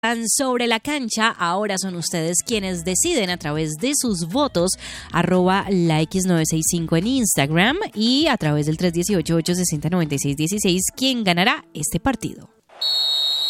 sobre la cancha. Ahora son ustedes quienes deciden a través de sus votos, @la X965 en Instagram y a través del 318-860-9616 quién ganará este partido.